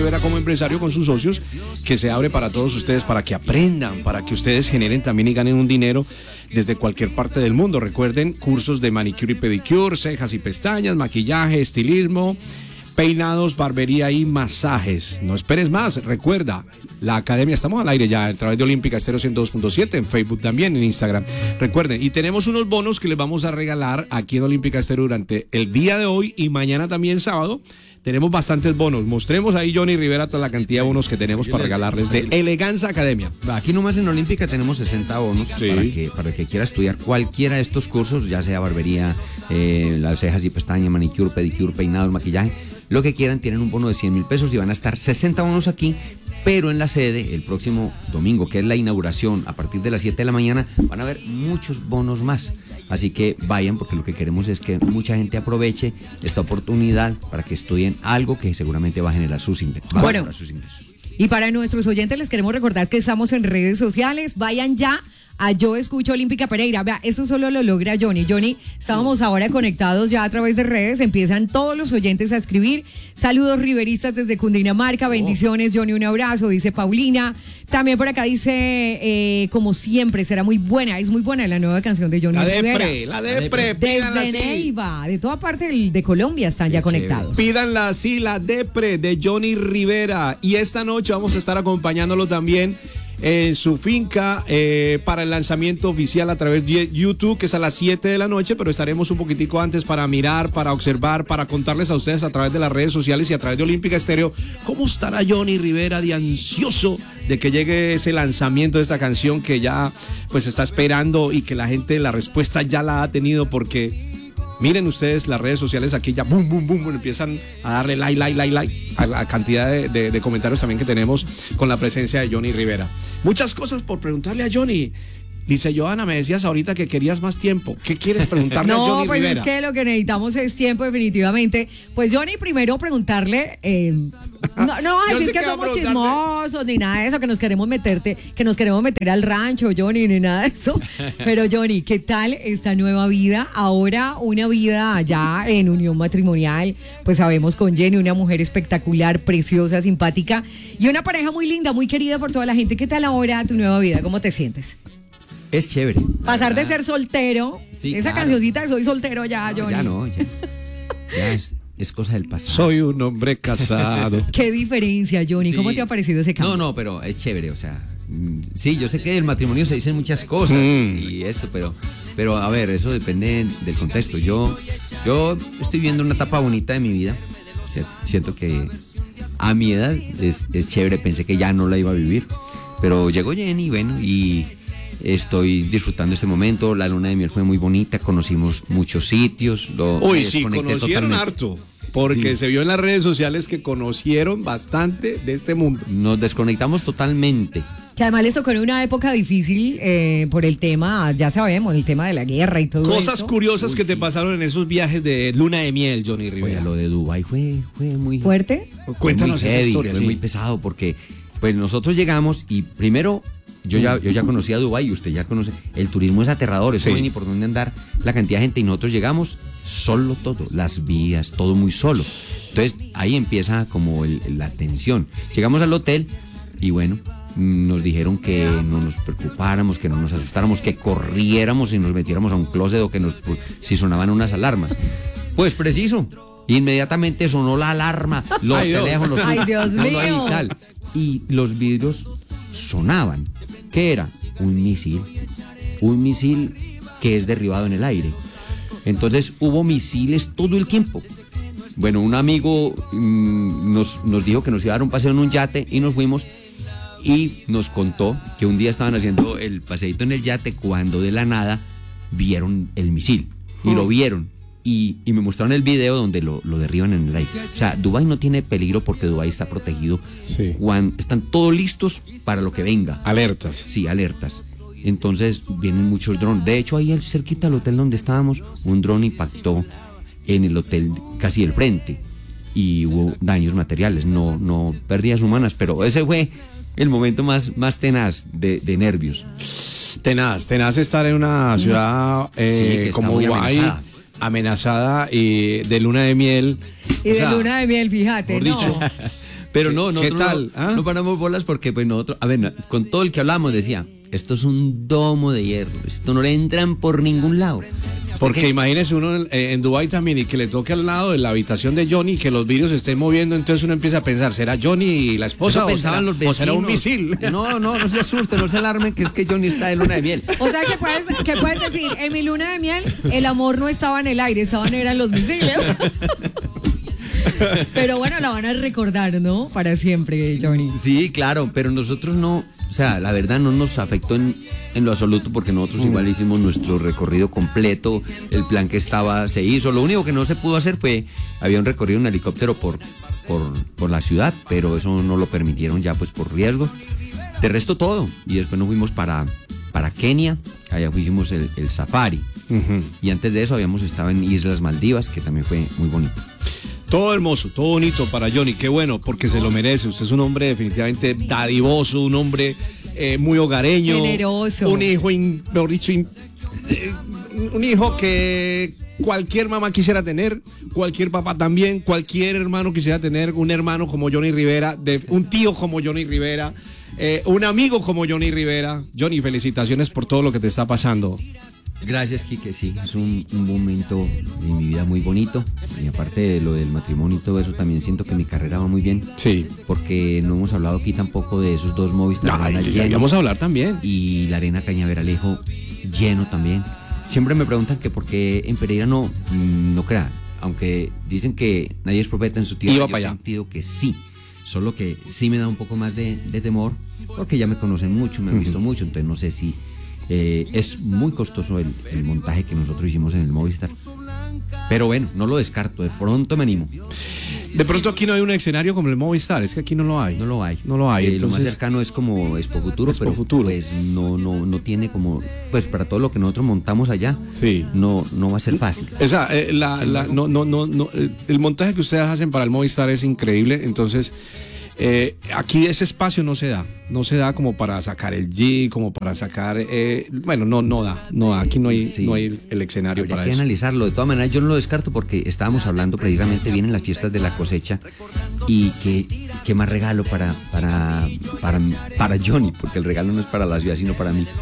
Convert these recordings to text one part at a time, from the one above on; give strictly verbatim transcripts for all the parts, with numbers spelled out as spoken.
Rivera como empresario con sus socios, que se abre para todos ustedes, para que aprendan, para que ustedes generen también y ganen un dinero desde cualquier parte del mundo. Recuerden, cursos de manicure y pedicure, cejas y pestañas, maquillaje, estilismo, peinados, barbería y masajes. No esperes más, recuerda, la academia, estamos al aire ya a través de Olímpica Estéreo ciento dos punto siete, en Facebook también, en Instagram. Recuerden, y tenemos unos bonos que les vamos a regalar aquí en Olímpica Estéreo durante el día de hoy y mañana también sábado. Tenemos bastantes bonos. Mostremos ahí, Johnny Rivera, toda la cantidad de bonos que tenemos para regalarles de Eleganza Academia. Aquí nomás en Olímpica tenemos sesenta bonos, sí, para que para el que quiera estudiar cualquiera de estos cursos, ya sea barbería, eh, las cejas y pestañas, manicure, pedicure, peinados, maquillaje, lo que quieran. Tienen un bono de cien mil pesos y van a estar sesenta bonos aquí, pero en la sede el próximo domingo, que es la inauguración, a partir de las siete de la mañana, van a haber muchos bonos más. Así que vayan, porque lo que queremos es que mucha gente aproveche esta oportunidad para que estudien algo que seguramente va a generar sus ingresos. Bueno, sus ingresos. Y para nuestros oyentes les queremos recordar que estamos en redes sociales. Vayan ya a Yo Escucho Olímpica Pereira. Vea, esto solo lo logra Johnny. Johnny, estábamos ahora conectados ya a través de redes. Empiezan todos los oyentes a escribir. Saludos riveristas desde Cundinamarca. Bendiciones, Johnny, un abrazo, dice Paulina. También por acá dice, eh, como siempre, será muy buena. Es muy buena la nueva canción de Johnny La Rivera. Depre, la Depre. Desde Neiva, de toda parte de, de Colombia están ya conectados. Pídanla así, la Depre de Johnny Rivera. Y esta noche vamos a estar acompañándolo también en su finca eh, para el lanzamiento oficial a través de YouTube, que es a las siete de la noche, pero estaremos un poquitico antes para mirar, para observar, para contarles a ustedes a través de las redes sociales y a través de Olímpica Estéreo cómo estará Johnny Rivera de ansioso de que llegue ese lanzamiento de esta canción que ya pues está esperando y que la gente la respuesta ya la ha tenido, porque miren ustedes las redes sociales aquí ya boom, boom, boom, empiezan a darle like, like, like, like a la cantidad de, de, de comentarios también que tenemos con la presencia de Johnny Rivera. Muchas cosas por preguntarle a Johnny. Dice Johanna, me decías ahorita que querías más tiempo. ¿Qué quieres preguntarle no, a Johnny pues Rivera? Es que lo que necesitamos es tiempo, definitivamente. Pues Johnny, primero preguntarle, eh, no, no a decir que somos chismosos ni nada de eso, que nos queremos meterte, que nos queremos meter al rancho, Johnny, ni nada de eso. Pero Johnny, ¿qué tal esta nueva vida? Ahora una vida ya en unión matrimonial, pues sabemos con Jenny, una mujer espectacular, preciosa, simpática y una pareja muy linda, muy querida por toda la gente. ¿Qué tal ahora tu nueva vida? ¿Cómo te sientes? Es chévere. Pasar de ser soltero, sí, esa claro. cancioncita de soy soltero ya, no, Johnny. Ya no, ya, ya es, es cosa del pasado. Soy un hombre casado. Qué diferencia, Johnny. Sí. ¿Cómo te ha parecido ese cambio? No, no, pero es chévere, o sea, sí, yo sé que del matrimonio se dicen muchas cosas mm. y esto, pero, pero a ver, eso depende del contexto. Yo, yo estoy viviendo una etapa bonita de mi vida. Siento que a mi edad es, es chévere, pensé que ya no la iba a vivir, pero llegó Jenny, bueno, y estoy disfrutando este momento. La luna de miel fue muy bonita, conocimos muchos sitios. Lo Uy, sí, conocieron totalmente. Harto, porque sí. Se vio en las redes sociales que conocieron bastante de este mundo. Nos desconectamos totalmente. Que además les tocó en una época difícil eh, por el tema, ya sabemos, el tema de la guerra y todo eso. Cosas eso. curiosas Uy, que te pasaron en esos viajes de luna de miel, Johnny Rivera. Oye, lo de Dubái fue, fue muy... ¿Fuerte? Fue Cuéntanos muy esa heavy, historia. Fue sí. muy pesado porque pues nosotros llegamos y primero... Yo ya, yo ya conocía Dubái y usted ya conoce. El turismo es aterrador, eso sí. No hay ni por dónde andar la cantidad de gente. Y nosotros llegamos solo todo, las vías, todo muy solo. Entonces ahí empieza como el, la tensión. Llegamos al hotel y bueno, nos dijeron que no nos preocupáramos, que no nos asustáramos, que corriéramos y nos metiéramos a un closet o que nos, si sonaban unas alarmas. Pues preciso, inmediatamente sonó la alarma, los Ay, teléfonos. Ay, Dios mío. Y, tal, y los vidrios sonaban. ¿Qué era? Un misil. Un misil que es derribado en el aire. Entonces hubo misiles todo el tiempo. Bueno, un amigo mmm, nos, nos dijo que nos iba a dar un paseo en un yate y nos fuimos y nos contó que un día estaban haciendo el paseíto en el yate cuando de la nada vieron el misil y oh. lo vieron. Y, y me mostraron el video donde lo, lo derriban en el aire. O sea, Dubái no tiene peligro porque Dubái está protegido. Sí. Cuando están todos listos para lo que venga. Alertas. Sí, alertas. Entonces vienen muchos drones. De hecho, ahí cerquita del hotel donde estábamos, un dron impactó en el hotel casi del frente y hubo daños materiales, no, no pérdidas humanas, pero ese fue el momento más, más tenaz de, de nervios. Tenaz, tenaz estar en una ciudad eh, sí, como Dubái. Amenazada y de luna de miel. Y de sea, luna de miel, fíjate, no. Dicho, Pero ¿Qué, no, ¿qué nosotros tal? no, ¿Ah? no paramos bolas porque pues nosotros, a ver, no, con todo el que hablamos decía, esto es un domo de hierro, esto no le entran por ningún lado. Porque ¿Qué? imagínese uno en, en Dubái también y que le toque al lado de la habitación de Johnny y que los vidrios se estén moviendo, entonces uno empieza a pensar, ¿será Johnny y la esposa Eso o pensaban será, los o vecinos. será un misil? No, no, no se asusten, no se alarmen, que es que Johnny está de luna de miel. O sea, que puedes, que puedes decir, en mi luna de miel, el amor no estaba en el aire, estaban eran los misiles. Pero bueno, la van a recordar, ¿no? Para siempre, Johnny. Sí, claro, pero nosotros no, o sea, la verdad no nos afectó en, en lo absoluto porque nosotros mm. igual hicimos nuestro recorrido completo, el plan que estaba se hizo, lo único que no se pudo hacer fue, había un recorrido en helicóptero por, por, por la ciudad, pero eso no lo permitieron ya pues por riesgo. De resto todo, y después nos fuimos para, para Kenia, allá hicimos el, el safari, uh-huh. y antes de eso habíamos estado en Islas Maldivas, que también fue muy bonito. Todo hermoso, todo bonito para Johnny, qué bueno, porque se lo merece. Usted es un hombre definitivamente dadivoso, un hombre eh, muy hogareño. Generoso. Un hijo, in, mejor dicho, in, eh, un hijo que cualquier mamá quisiera tener, cualquier papá también, cualquier hermano quisiera tener, un hermano como Johnny Rivera, de, un tío como Johnny Rivera, eh, un amigo como Johnny Rivera. Johnny, felicitaciones por todo lo que te está pasando. Gracias, Quique, sí, es un, un momento en mi vida muy bonito, y aparte de lo del matrimonio y todo eso, también siento que mi carrera va muy bien. Sí. Porque no hemos hablado aquí tampoco de esos dos Movistar. Ya, ya vamos a hablar también. Y la Arena Cañaveralejo lleno también. Siempre me preguntan que por qué en Pereira no, no crean, aunque dicen que nadie es profeta en su tierra. Iba yo para he allá. sentido que sí, solo que sí me da un poco más de, de temor, porque ya me conocen mucho, me han visto uh-huh. mucho, entonces no sé si... Eh, es muy costoso el, el montaje que nosotros hicimos en el Movistar, pero bueno, no lo descarto, de pronto me animo. De pronto aquí no hay un escenario como el Movistar, es que aquí no lo hay. No lo hay. No lo hay. Eh, entonces, lo más cercano es como Expo Futuro, Expo pero Futuro. pues no, no, no tiene como, pues para todo lo que nosotros montamos allá, sí. no, no va a ser fácil. O sea, eh, la, la, no, no, no, no, el montaje que ustedes hacen para el Movistar es increíble, entonces eh, aquí ese espacio no se da, no se da como para sacar el G, como para sacar, eh, bueno, no, no da, no da, aquí no hay, sí. no hay el escenario Habría para que eso. analizarlo, de todas maneras yo no lo descarto porque estábamos hablando precisamente, vienen las fiestas de la cosecha y que, qué más regalo para, para, para, para Johnny, porque el regalo no es para la ciudad sino para mí,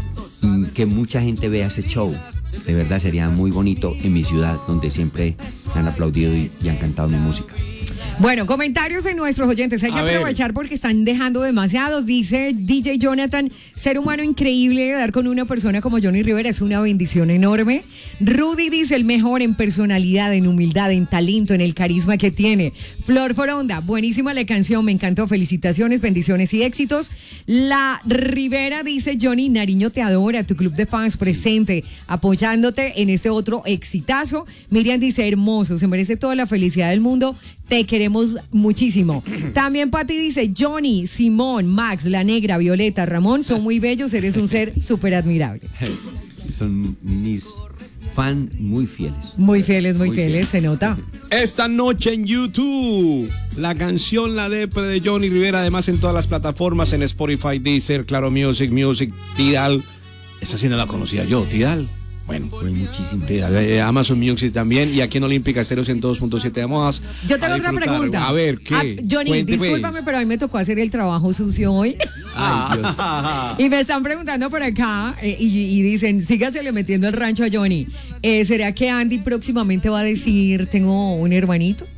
que mucha gente vea ese show. De verdad sería muy bonito en mi ciudad, donde siempre han aplaudido y, y han cantado mi música. Bueno, comentarios en nuestros oyentes. Hay que A aprovechar ver. porque están dejando demasiados. Dice D J Jonathan, ser humano increíble, dar con una persona como Johnny Rivera es una bendición enorme. Rudy dice, el mejor en personalidad, en humildad, en talento, en el carisma que tiene. Flor Foronda, buenísima la canción, me encantó, felicitaciones, bendiciones y éxitos. La Rivera dice, Johnny, Nariño te adora, tu club de fans presente, apoyándote en este otro exitazo. Miriam dice, hermoso, se merece toda la felicidad del mundo, te queremos muchísimo. También Pati dice, Johnny, Simón, Max, La Negra, Violeta, Ramón, son muy bellos, eres un ser súper admirable. Son mis fan muy fieles. Muy fieles, muy, Muy fieles, fieles. se nota. Esta noche en YouTube, la canción La Depre de Johnny Rivera, además en todas las plataformas, en Spotify, Deezer, Claro Music, Music, Tidal. Esta sí no la conocía yo, Tidal. Bueno, Hay muchísimo. Tidal, eh, Amazon Music también, y aquí en Olímpica Estéreo ciento dos punto siete vamos Yo tengo a otra disfrutar. pregunta. A ver, ¿qué? Ah, Johnny, Cuente, pues. discúlpame, pero a mí me tocó hacer el trabajo sucio hoy. Ay, Dios. Y me están preguntando por acá eh, y, y dicen, sígasele metiendo el rancho a Johnny. Eh, ¿Será que Andy próximamente va a decir, tengo un hermanito?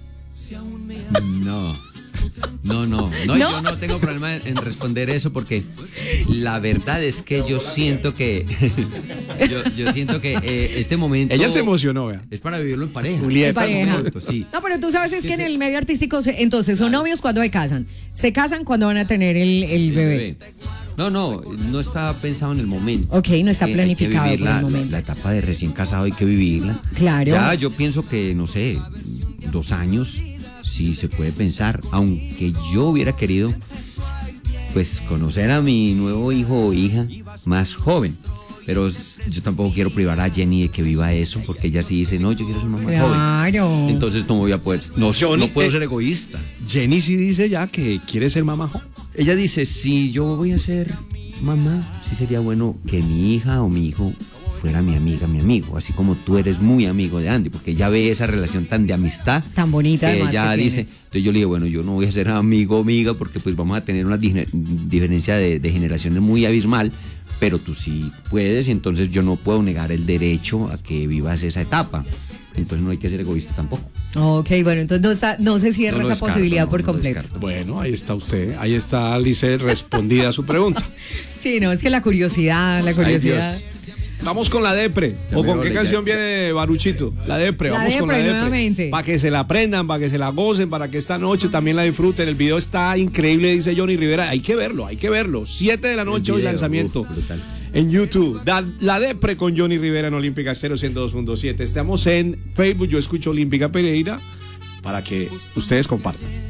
No, no, no, no, ¿No? yo no tengo problema en, en responder eso porque la verdad es que yo siento que, yo, yo siento que eh, este momento Ella se emocionó, vea. es para vivirlo en pareja. Julieta. En pareja. Momento, sí. No, pero tú sabes es que en el medio artístico, se- entonces, son novios cuando se casan. Se casan cuando van a tener el, el El bebé. bebé. No, no, no está pensado en el momento. Ok, no está Eh, planificado Hay que vivir por el la, momento. la etapa de recién casado, hay que vivirla. Claro. Ya yo pienso que, no sé, dos años sí se puede pensar, aunque yo hubiera querido, pues, conocer a mi nuevo hijo o hija más joven. Pero s- yo tampoco quiero privar a Jenny de que viva eso, porque ella sí dice, no, yo quiero ser mamá joven. Claro. Entonces no voy a poder, no, Johnny, no puedo eh, ser egoísta. Jenny sí dice ya que quiere ser mamá. Ella dice, si yo voy a ser mamá, sí sería bueno que mi hija o mi hijo fuera mi amiga, mi amigo, así como tú eres muy amigo de Andy, porque ella ve esa relación tan de amistad. Tan bonita, que además, ella que dice, tiene. entonces yo le digo, bueno, yo no voy a ser amigo o amiga porque pues vamos a tener una dif- diferencia de, de generaciones muy abismal, pero tú sí puedes y entonces yo no puedo negar el derecho a que vivas esa etapa. Entonces no hay que ser egoísta tampoco. Ok, bueno, entonces no, está, no se cierra No lo esa descarto, posibilidad no, por no lo completo. descarto. Bueno, ahí está usted, ahí está Alice respondida a su pregunta. Sí, no, es que la curiosidad, la curiosidad. Ay, Dios. Vamos con la depre. Ya ¿O me con vale, qué ya. canción viene Baruchito? La depre. La Vamos con la depre, depre. nuevamente. Para que se la aprendan, para que se la gocen, para que esta noche también la disfruten. El video está increíble, dice Johnny Rivera. Hay que verlo, hay que verlo. Siete de la noche hoy video, lanzamiento. uf, brutal. En YouTube. Da- la depre con Johnny Rivera en Olímpica Estéreo ciento dos punto siete. Estamos en Facebook. Yo escucho Olímpica Pereira para que ustedes compartan.